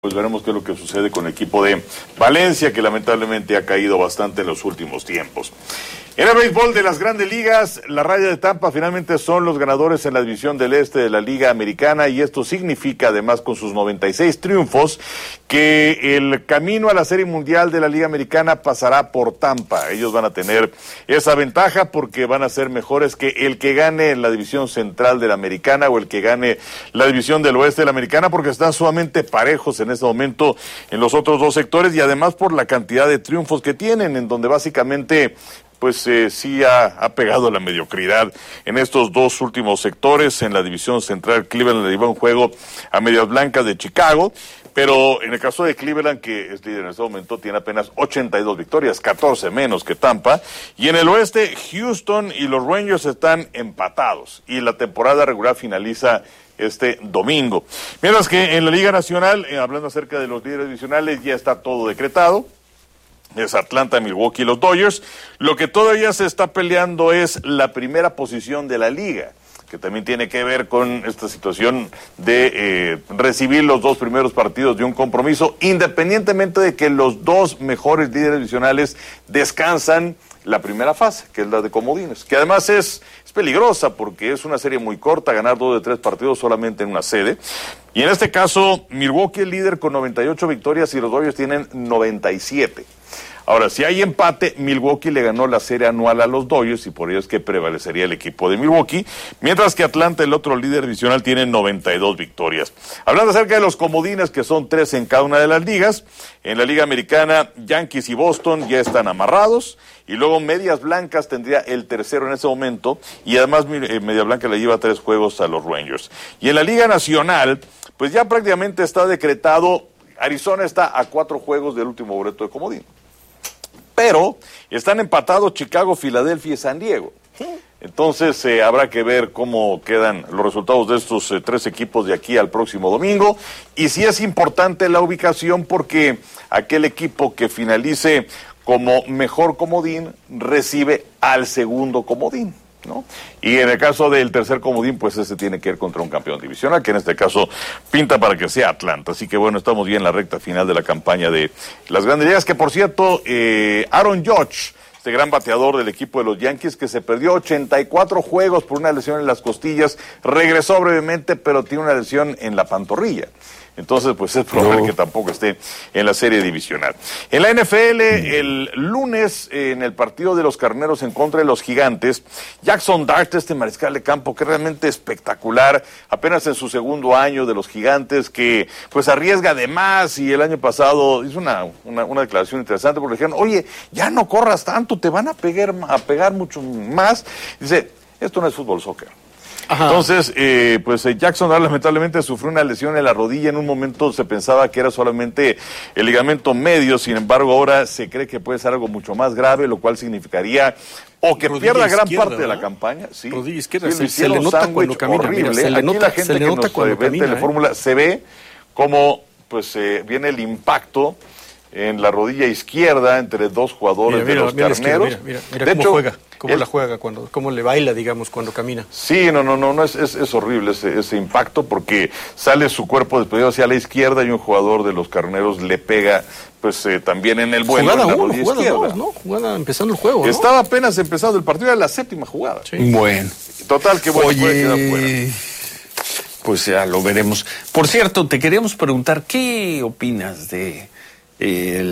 Pues veremos qué es lo que sucede con el equipo de Valencia, que lamentablemente ha caído bastante en los últimos tiempos. En el béisbol de las Grandes Ligas, la Raya de Tampa finalmente son los ganadores en la división del este de la Liga Americana, y esto significa, además, con sus 96 triunfos, que el camino a la Serie Mundial de la Liga Americana pasará por Tampa. Ellos van a tener esa ventaja porque van a ser mejores que el que gane en la división central de la Americana o el que gane la división del oeste de la Americana, porque están sumamente parejos en este momento en los otros dos sectores, y además por la cantidad de triunfos que tienen, en donde básicamente pues sí ha pegado la mediocridad en estos dos últimos sectores. En la división central, Cleveland le lleva un juego a Medias Blancas de Chicago, pero en el caso de Cleveland, que es líder en este momento, tiene apenas 82 victorias, 14 menos que Tampa, y en el oeste, Houston y los Rangers están empatados, y la temporada regular finaliza este domingo. Mientras que en la Liga Nacional, hablando acerca de los líderes divisionales, ya está todo decretado. Es Atlanta, Milwaukee y los Dodgers. Lo que todavía se está peleando es la primera posición de la liga, que también tiene que ver con esta situación de recibir los dos primeros partidos de un compromiso, independientemente de que los dos mejores líderes divisionales descansan la primera fase, que es la de comodines, que además es peligrosa porque es una serie muy corta, ganar 2 de 3 partidos solamente en una sede. Y en este caso, Milwaukee es líder con 98 victorias y los Dodgers tienen 97. Ahora, si hay empate, Milwaukee le ganó la serie anual a los Dodgers y por ello es que prevalecería el equipo de Milwaukee, mientras que Atlanta, el otro líder divisional, tiene 92 victorias. Hablando acerca de los comodines, que son 3 en cada una de las ligas, en la Liga Americana, Yankees y Boston ya están amarrados, y luego Medias Blancas tendría el tercero en ese momento, y además Medias Blancas le lleva 3 juegos a los Rangers. Y en la Liga Nacional, pues ya prácticamente está decretado, Arizona está a 4 juegos del último boleto de comodín. Pero están empatados Chicago, Filadelfia y San Diego. Entonces habrá que ver cómo quedan los resultados de estos 3 equipos de aquí al próximo domingo. Y sí es importante la ubicación, porque aquel equipo que finalice como mejor comodín recibe al segundo comodín, ¿no? Y en el caso del tercer comodín, pues ese tiene que ir contra un campeón divisional, que en este caso pinta para que sea Atlanta. Así que bueno, estamos ya en la recta final de la campaña de las Grandes Ligas, que por cierto, Aaron Judge, este gran bateador del equipo de los Yankees, que se perdió 84 juegos por una lesión en las costillas, regresó brevemente, pero tiene una lesión en la pantorrilla. Entonces, pues es probable que tampoco esté en la serie divisional. En la NFL, el lunes, en el partido de los Carneros en contra de los Gigantes, Jackson Dart, este mariscal de campo que es realmente espectacular, apenas en su segundo año de los Gigantes, que pues arriesga de más, y el año pasado hizo una declaración interesante, porque dijeron, oye, ya no corras tanto, te van a pegar mucho más. Dice, esto no es fútbol, soccer. Ajá. Entonces, pues Jackson lamentablemente sufrió una lesión en la rodilla. En un momento se pensaba que era solamente el ligamento medio, sin embargo ahora se cree que puede ser algo mucho más grave, lo cual significaría o que rodilla pierda gran parte de la campaña. Sí, rodilla izquierda, sí, se le nota cuando camina. Mira, se le nota, gente que nos ve en la fórmula, se ve como pues viene el impacto en la rodilla izquierda entre dos jugadores de los Carneros. Mira de cómo hecho, juega, cómo la juega, cómo le baila, digamos, cuando camina. Sí, no, es horrible ese impacto, porque sale su cuerpo despedido hacia la izquierda y un jugador de los Carneros le pega pues también en el vuelo, jugada en la uno, rodilla jugada izquierda. Dos, ¿no? Jugada empezando el juego, ¿no? Estaba apenas empezando el partido, era la 7ª jugada. Sí. Bueno. Total, que bueno, puede quedar fuera. Pues ya lo veremos. Por cierto, te queríamos preguntar, ¿qué opinas de que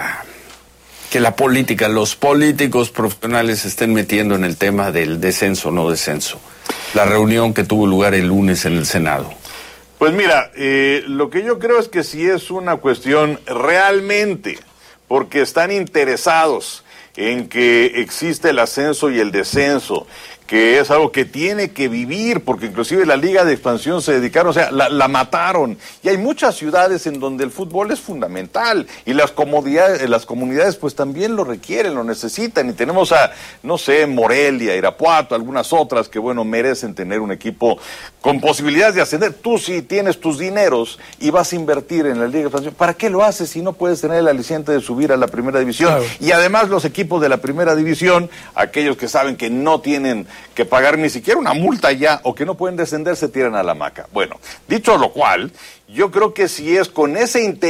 la política, los políticos profesionales se estén metiendo en el tema del descenso o no descenso? La reunión que tuvo lugar el lunes en el Senado. Pues mira, lo que yo creo es que sí es una cuestión realmente, porque están interesados en que existe el ascenso y el descenso, que es algo que tiene que vivir, porque inclusive la Liga de Expansión se dedicaron, o sea, la mataron. Y hay muchas ciudades en donde el fútbol es fundamental, y las comunidades pues también lo requieren, lo necesitan, y tenemos a, no sé, Morelia, Irapuato, algunas otras que, bueno, merecen tener un equipo con posibilidades de ascender. Tú si tienes tus dineros y vas a invertir en la Liga de Expansión, ¿para qué lo haces si no puedes tener el aliciente de subir a la primera división? Claro. Y además los equipos de la primera división, aquellos que saben que no tienen que pagar ni siquiera una multa ya, o que no pueden descender, se tiran a la hamaca. Bueno, dicho lo cual, yo creo que si es con ese interés